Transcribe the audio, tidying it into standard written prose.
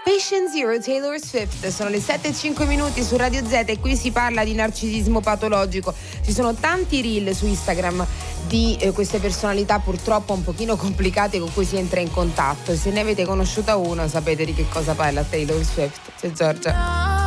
Patient Zero, Taylor Swift. Sono le 7:05 su Radio Z e qui si parla di narcisismo patologico. Ci sono tanti reel su Instagram di queste personalità purtroppo un pochino complicate con cui si entra in contatto. Se ne avete conosciuta una sapete di che cosa parla Taylor Swift. C'è Giorgia.